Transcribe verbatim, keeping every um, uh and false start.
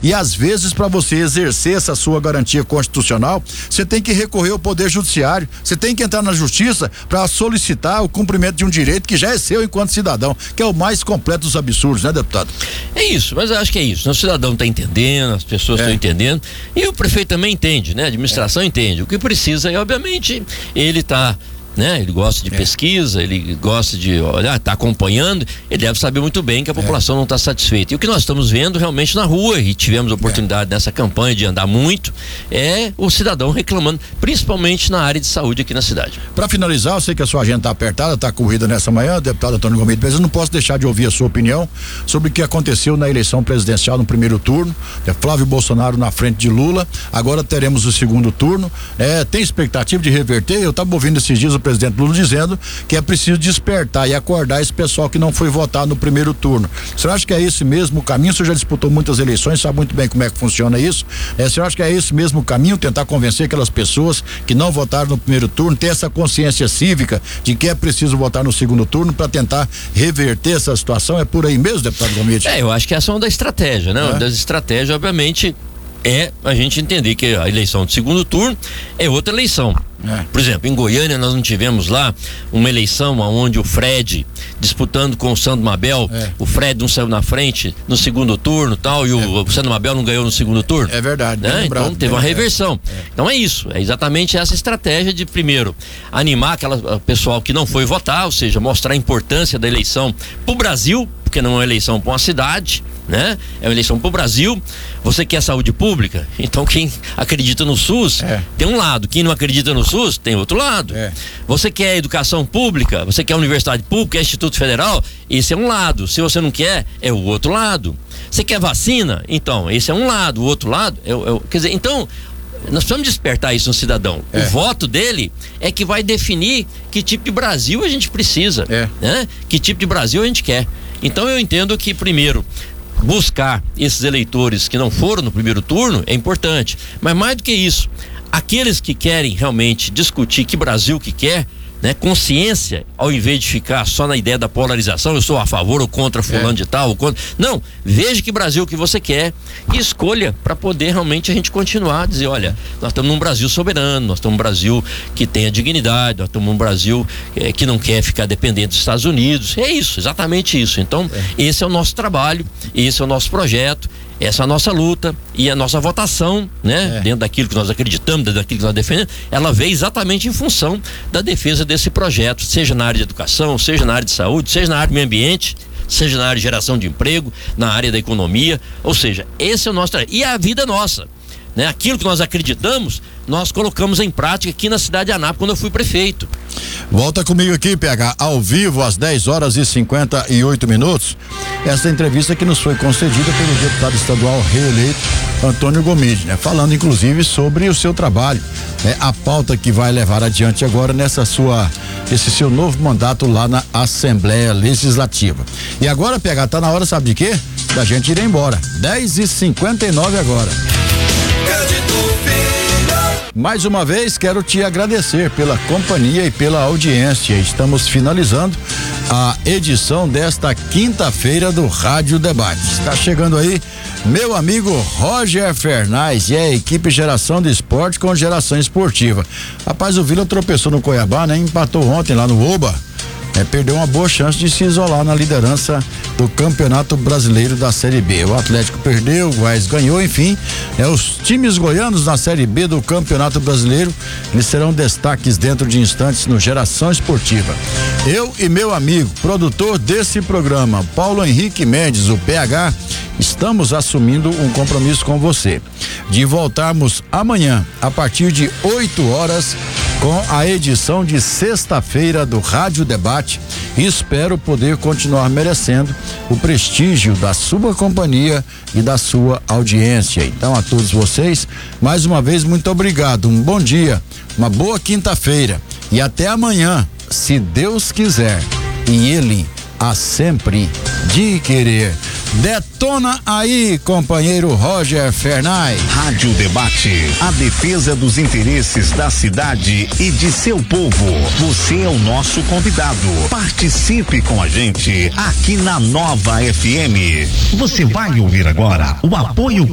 E às vezes, para você exercer essa sua garantia constitucional, você tem que recorrer ao Poder Judiciário, você tem que entrar na Justiça para solicitar o cumprimento de um direito que já é seu enquanto cidadão, que é o mais completo dos absurdos, né, deputado? É isso, mas eu acho que é isso. O cidadão está entendendo, as pessoas estão é. entendendo, e o prefeito também entende, né? A administração é. entende. O que precisa é, obviamente, ele tá, né? Ele gosta de é. pesquisa, ele gosta de olhar, tá acompanhando, ele deve saber muito bem que a população é. não está satisfeita. E o que nós estamos vendo realmente na rua, e tivemos oportunidade é. nessa campanha de andar muito, é o cidadão reclamando, principalmente na área de saúde aqui na cidade. Para finalizar, eu sei que a sua agenda está apertada, está corrida nessa manhã, deputado Antônio Gomide, mas eu não posso deixar de ouvir a sua opinião sobre o que aconteceu na eleição presidencial no primeiro turno. É Flávio Bolsonaro na frente de Lula, agora teremos o segundo turno. É, tem expectativa de reverter? Eu estava ouvindo esses dias o presidente Lula dizendo que é preciso despertar e acordar esse pessoal que não foi votar no primeiro turno. O senhor acha que é esse mesmo caminho? O senhor já disputou muitas eleições, sabe muito bem como é que funciona isso. É, o senhor acha que é esse mesmo caminho, tentar convencer aquelas pessoas que não votaram no primeiro turno, ter essa consciência cívica de que é preciso votar no segundo turno para tentar reverter essa situação? É por aí mesmo, deputado Gomide? É, eu acho que essa é uma da estratégia, né? É. Uma das estratégias, obviamente, é a gente entender que a eleição do segundo turno é outra eleição. É. Por exemplo, em Goiânia nós não tivemos lá uma eleição onde o Fred disputando com o Sandro Mabel, é. o Fred não saiu na frente no segundo turno tal, e o, é. o Sandro Mabel não ganhou no segundo turno. É verdade. Né? Lembrado, então teve uma reversão. É. Então é isso, é exatamente essa estratégia de primeiro animar aquela pessoal que não foi votar, ou seja, mostrar a importância da eleição pro Brasil, porque não é uma eleição para uma cidade, né? É uma eleição para o Brasil. Você quer saúde pública? Então quem acredita no SUS é. tem um lado, quem não acredita no SUS tem outro lado. É. Você quer educação pública? Você quer universidade pública, quer Instituto Federal? Esse é um lado. Se você não quer, é o outro lado. Você quer vacina? Então, esse é um lado. O outro lado é, é, quer dizer, então nós precisamos despertar isso no cidadão. É. O voto dele é que vai definir que tipo de Brasil a gente precisa, é. né? Que tipo de Brasil a gente quer. Então eu entendo que primeiro buscar esses eleitores que não foram no primeiro turno é importante, mas mais do que isso, aqueles que querem realmente discutir que Brasil que quer, né? Consciência, ao invés de ficar só na ideia da polarização, eu sou a favor ou contra fulano é. de tal, ou contra, não, veja que Brasil que você quer e escolha para poder realmente a gente continuar a dizer, olha, nós estamos num Brasil soberano, nós estamos num Brasil que tenha dignidade, nós estamos num Brasil é, que não quer ficar dependente dos Estados Unidos, é isso, exatamente isso. Então é. esse é o nosso trabalho, esse é o nosso projeto, essa é a nossa luta e a nossa votação, né? É. Dentro daquilo que nós acreditamos, dentro daquilo que nós defendemos, ela veio exatamente em função da defesa desse projeto, seja na área de educação, seja na área de saúde, seja na área do meio ambiente, seja na área de geração de emprego, na área da economia, ou seja, esse é o nosso trabalho. E a vida nossa, né? Aquilo que nós acreditamos, nós colocamos em prática aqui na cidade de Anápolis quando eu fui prefeito. Volta comigo aqui, P H, ao vivo às dez horas e cinquenta e oito minutos. Essa entrevista que nos foi concedida pelo deputado estadual reeleito Antônio Gomide, né? Falando inclusive sobre o seu trabalho, né? A pauta que vai levar adiante agora nessa sua, esse seu novo mandato lá na Assembleia Legislativa. E agora, P H, tá na hora, sabe de quê? Da gente ir embora. dez e cinquenta e nove agora. Mais uma vez quero te agradecer pela companhia e pela audiência. Estamos finalizando a edição desta quinta-feira do Rádio Debate. Está chegando aí meu amigo Roger Fernais e a equipe Geração de Esporte com Geração Esportiva. Rapaz, o Vila tropeçou no Cuiabá, né? Empatou ontem lá no Oba. É, perdeu uma boa chance de se isolar na liderança do Campeonato Brasileiro da Série B. O Atlético perdeu, o Goiás ganhou, enfim, é, os times goianos na Série B do Campeonato Brasileiro, eles serão destaques dentro de instantes no Geração Esportiva. Eu e meu amigo, produtor desse programa, Paulo Henrique Mendes, o P H, estamos assumindo um compromisso com você, de voltarmos amanhã, a partir de oito horas, com a edição de sexta-feira do Rádio Debate. Espero poder continuar merecendo o prestígio da sua companhia e da sua audiência. Então, a todos vocês, mais uma vez, muito obrigado. Um bom dia, uma boa quinta-feira e até amanhã, se Deus quiser. E Ele há sempre de querer. Detona aí, companheiro Roger Fernais. Rádio Debate, a defesa dos interesses da cidade e de seu povo. Você é o nosso convidado. Participe com a gente aqui na Nova F M. Você vai ouvir agora o apoio